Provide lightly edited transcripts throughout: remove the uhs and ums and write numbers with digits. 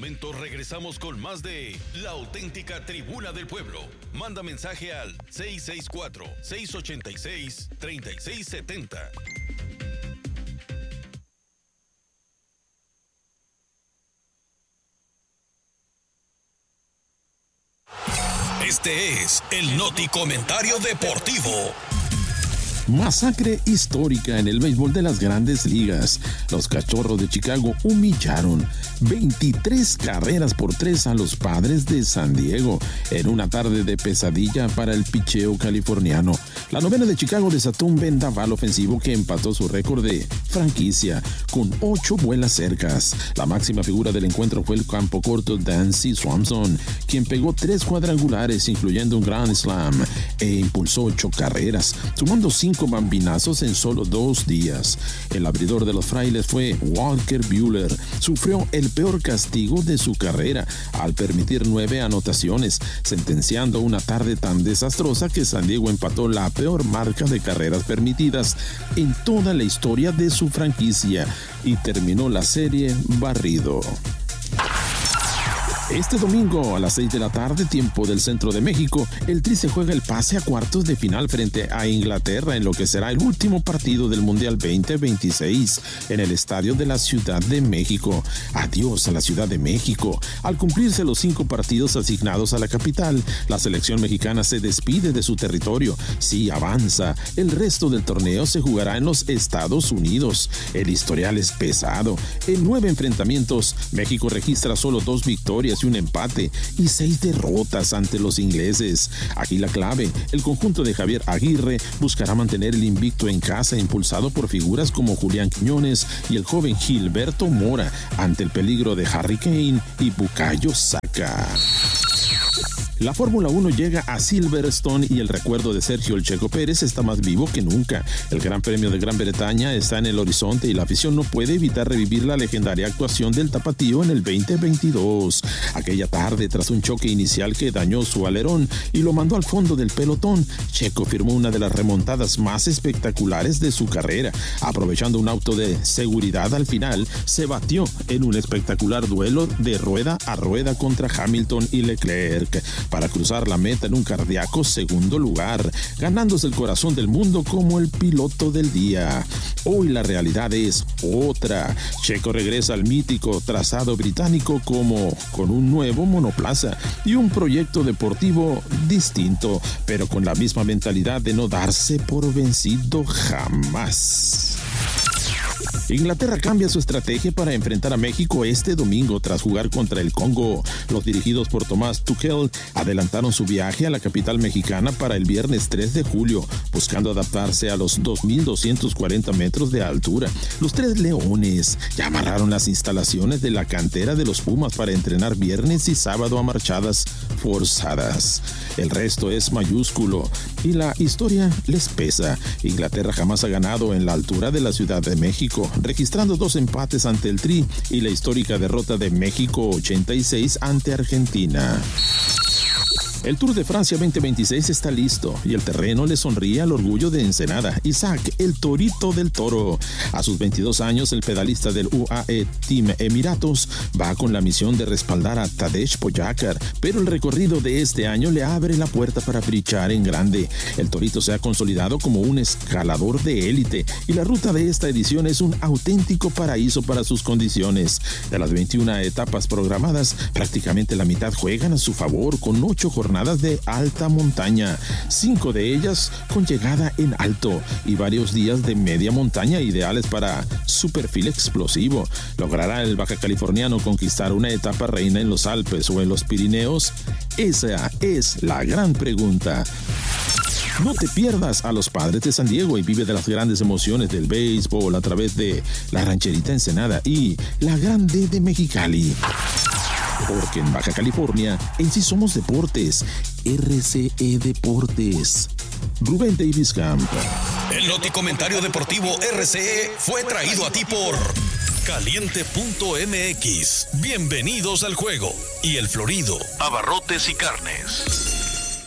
momento regresamos con más de La Auténtica Tribuna del Pueblo. Manda mensaje al 664-686-3670. Este es el Noti Comentario Deportivo. Masacre histórica en el béisbol de las Grandes Ligas. Los Cachorros de Chicago humillaron 23-3 a los Padres de San Diego en una tarde de pesadilla para el picheo californiano. La novena de Chicago desató un vendaval ofensivo que empató su récord de franquicia con 8 vuelas cercas. La máxima figura del encuentro fue el campo corto Dansby Swanson, quien pegó 3 cuadrangulares, incluyendo un Grand Slam, e impulsó 8 carreras, sumando 5 bambinazos en solo 2 días. El abridor de los Frailes fue Walker Buehler. Sufrió el peor castigo de su carrera al permitir 9 anotaciones, sentenciando una tarde tan desastrosa que San Diego empató la peor marca de carreras permitidas en toda la historia de su franquicia y terminó la serie barrido. Este domingo a las 6 de la tarde, tiempo del centro de México, el Tri se juega el pase a cuartos de final frente a Inglaterra en lo que será el último partido del Mundial 2026 en el estadio de la Ciudad de México. Adiós a la Ciudad de México. Al cumplirse los 5 partidos asignados a la capital, la selección mexicana se despide de su territorio. Sí, avanza. El resto del torneo se jugará en los Estados Unidos. El historial es pesado. En 9 enfrentamientos, México registra solo 2 victorias y un empate y 6 derrotas ante los ingleses. Aquí la clave: el conjunto de Javier Aguirre buscará mantener el invicto en casa, impulsado por figuras como Julián Quiñones y el joven Gilberto Mora, ante el peligro de Harry Kane y Bukayo Saka. La Fórmula 1 llega a Silverstone y el recuerdo de Sergio El Checo Pérez está más vivo que nunca. El Gran Premio de Gran Bretaña está en el horizonte y la afición no puede evitar revivir la legendaria actuación del tapatío en el 2022. Aquella tarde, tras un choque inicial que dañó su alerón y lo mandó al fondo del pelotón, Checo firmó una de las remontadas más espectaculares de su carrera. Aprovechando un auto de seguridad al final, se batió en un espectacular duelo de rueda a rueda contra Hamilton y Leclerc, para cruzar la meta en un cardíaco segundo lugar, ganándose el corazón del mundo como el piloto del día. Hoy la realidad es otra. Checo regresa al mítico trazado británico con un nuevo monoplaza y un proyecto deportivo distinto, pero con la misma mentalidad de no darse por vencido jamás. Inglaterra cambia su estrategia para enfrentar a México este domingo tras jugar contra el Congo. Los dirigidos por Thomas Tuchel adelantaron su viaje a la capital mexicana para el viernes 3 de julio, buscando adaptarse a los 2.240 metros de altura. Los 3 leones ya amarraron las instalaciones de la cantera de los Pumas para entrenar viernes y sábado a marchadas forzadas. El resto es mayúsculo y la historia les pesa. Inglaterra jamás ha ganado en la altura de la Ciudad de México, registrando 2 empates ante el Tri y la histórica derrota de México 86 ante Argentina. El Tour de Francia 2026 está listo y el terreno le sonríe al orgullo de Ensenada, Isaac, el Torito del Toro. A sus 22 años, el pedalista del UAE Team Emiratos va con la misión de respaldar a Tadej Pogačar, pero el recorrido de este año le abre la puerta para brillar en grande. El Torito se ha consolidado como un escalador de élite y la ruta de esta edición es un auténtico paraíso para sus condiciones. De las 21 etapas programadas, prácticamente la mitad juegan a su favor, con 8 jornadas de alta montaña, 5 de ellas con llegada en alto y varios días de media montaña ideales para su perfil explosivo. ¿Logrará el baja californiano conquistar una etapa reina en los Alpes o en los Pirineos? Esa es la gran pregunta. No te pierdas a los Padres de San Diego y vive de las grandes emociones del béisbol a través de la Rancherita Ensenada y la Grande de Mexicali. Porque en Baja California, en sí somos deportes. RCE Deportes. Rubén Davis Camp. El Noti Comentario Deportivo RCE fue traído a ti por Caliente.mx. Bienvenidos al juego. Y El Florido, abarrotes y carnes.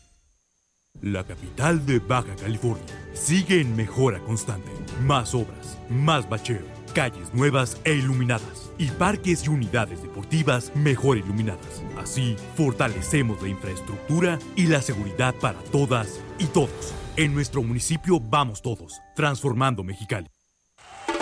La capital de Baja California sigue en mejora constante. Más obras, más bacheo, calles nuevas e iluminadas y parques y unidades deportivas mejor iluminadas. Así, fortalecemos la infraestructura y la seguridad para todas y todos. En nuestro municipio vamos todos, transformando Mexicali.